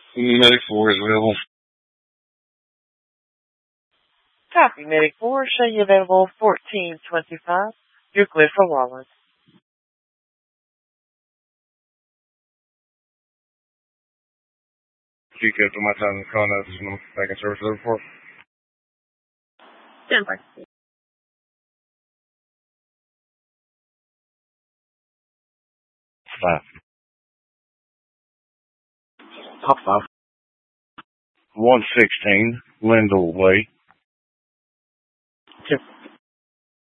Medic 4 is available. Copy, Medic 4. Show you available 1425. You're clear for Wallace. Keep up to my time in the call now. This is back in service report. Stand by. 5. Top 5. 116 Lindell Way.